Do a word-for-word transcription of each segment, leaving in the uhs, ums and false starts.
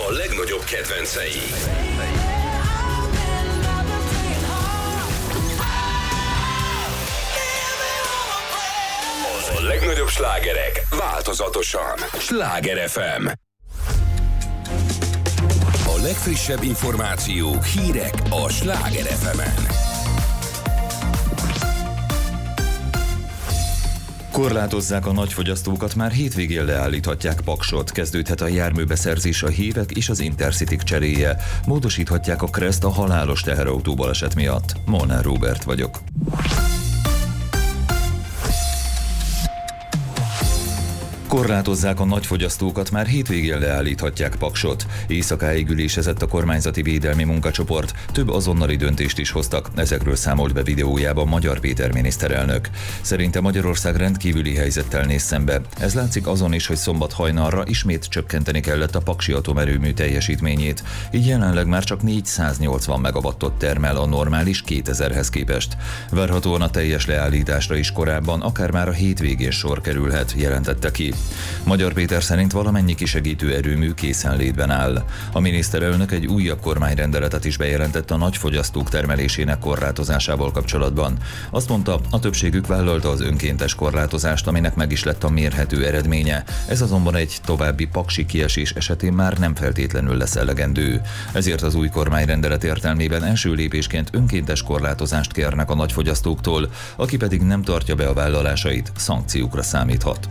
a legnagyobb kedvencei. A legnagyobb slágerek változatosan. Sláger ef em. A legfrissebb információk, hírek a Sláger ef emen. Korlátozzák a nagyfogyasztókat, már hétvégén leállíthatják Paksot, kezdődhet a járműbeszerzés, a hívek és az Intercityk cseréje. Módosíthatják a Kreszt a halálos teherautó baleset miatt. Molnár Róbert vagyok. Korlátozzák a nagyfogyasztókat, már hétvégén leállíthatják Paksot. Éjszakáig ülésezett a kormányzati védelmi munkacsoport, több azonnali döntést is hoztak, ezekről számolt be videójában Magyar Péter miniszterelnök. Szerinte Magyarország rendkívüli helyzettel néz szembe. Ez látszik azon is, hogy szombat hajnalra ismét csökkenteni kellett a paksi atomerőmű teljesítményét, így jelenleg már csak négyszáznyolcvan megawattot termel a normális kétezerhez képest. Várhatóan a teljes leállításra is korábban, akár már a hétvégén sor kerülhet, jelentette ki. Magyar Péter szerint valamennyi kisegítő erőmű készenlétben áll. A miniszterelnök egy újabb kormányrendeletet is bejelentett a nagyfogyasztók termelésének korlátozásával kapcsolatban. Azt mondta, a többségük vállalta az önkéntes korlátozást, aminek meg is lett a mérhető eredménye. Ez azonban egy további paksi kiesés esetén már nem feltétlenül lesz elegendő. Ezért az új kormányrendelet értelmében első lépésként önkéntes korlátozást kérnek a nagyfogyasztóktól, aki pedig nem tartja be a vállalásait, szankciókra számíthat.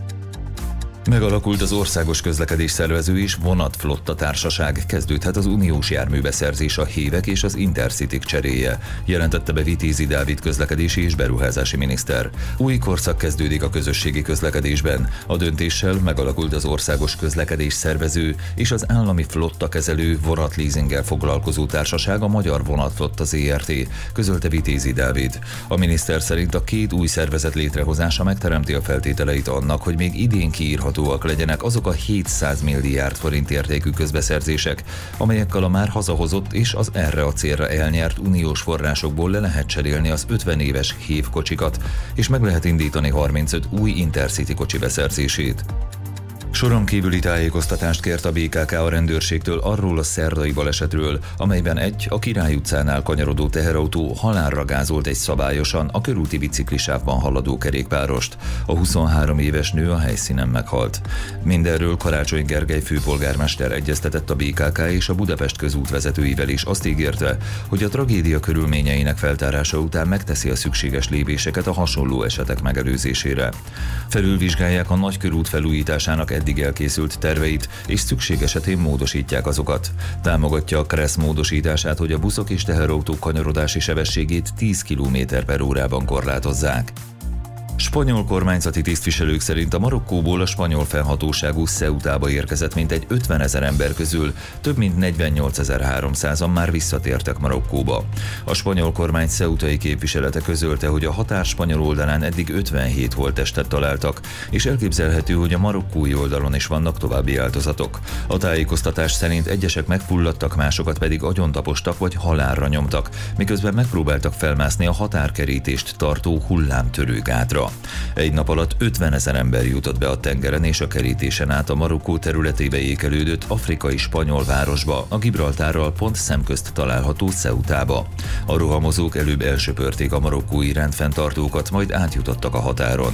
Megalakult az Országos Közlekedés Szervező és Vonatflotta Társaság, kezdődhet az uniós járműbeszerzés, a hívek és az Intercityk cseréje, jelentette be Vitézi Dávid közlekedési és beruházási miniszter. Új korszak kezdődik a közösségi közlekedésben. A döntéssel megalakult az Országos Közlekedés Szervező és az állami flotta kezelő vonatleasinggel foglalkozó társaság, a Magyar Vonatflotta zé er té, közölte Vitézi Dávid. A miniszter szerint a két új szervezet létrehozása megteremti a feltételeit annak, hogy még idén kiírható legyenek azok a hétszáz milliárd forint értékű közbeszerzések, amelyekkel a már hazahozott és az erre a célra elnyert uniós forrásokból le lehet cserélni az ötven éves hév kocsikat, és meg lehet indítani harmincöt új Intercity kocsi beszerzését. Soron kívüli tájékoztatást kért a bé ká ká a rendőrségtől arról a szerdai balesetről, amelyben egy a Király utcánál kanyarodó teherautó halálra gázolt egy szabályosan a körúti biciklisávban haladó kerékpárost. A huszonhárom éves nő a helyszínen meghalt. Mindenről Karácsony Gergely főpolgármester egyeztetett a bé ká ká és a Budapest közút vezetőivel is, azt ígérte, hogy a tragédia körülményeinek feltárása után megteszi a szükséges lépéseket a hasonló esetek megelőzésére. Felülvizsgálják a nagykörút felújításának eddig elkészült terveit, és szükség esetén módosítják azokat. Támogatja a Kressz módosítását, hogy a buszok és teherautók kanyarodási sebességét tíz kilométer per órában korlátozzák. Spanyol kormányzati tisztviselők szerint a Marokkóból a spanyol fennhatóságú Ceutába érkezett mintegy ötvenezer ember közül több mint negyvennyolcezer-háromszázan már visszatértek Marokkóba. A spanyol kormány ceutai képviselete közölte, hogy a határ spanyol oldalán eddig ötvenhét holttestet találtak, és elképzelhető, hogy a marokkói oldalon is vannak további áldozatok. A tájékoztatás szerint egyesek megfulladtak, másokat pedig agyontapostak vagy halálra nyomtak, miközben megpróbáltak felmászni a határkerítést tartó hullámtörő gátra. Egy nap alatt ötvenezer ember jutott be a tengeren és a kerítésen át a Marokkó területébe ékelődött afrikai spanyol városba, a Gibraltárral pont szemközt található Ceutába. A rohamozók előbb elsöpörték a marokkói rendfenntartókat, majd átjutottak a határon.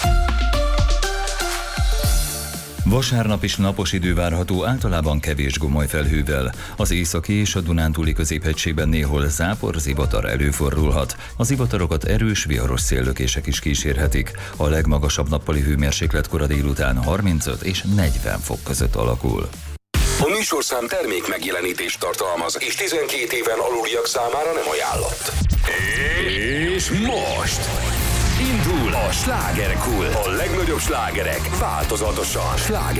Vasárnap is napos idő várható, általában kevés gomoly felhővel. Az északi és a Dunántúli középhegységben néhol zápor, zivatar előfordulhat. A zivatarokat erős, viharos széllökések is kísérhetik. A legmagasabb nappali hőmérséklet kora délután harmincöt és negyven fok között alakul. A műsorszám termék megjelenítést tartalmaz, és tizenkét éven aluliak számára nem ajánlott. És most indul a Slágerkult. A legnagyobb slágerek változatosan. Sláger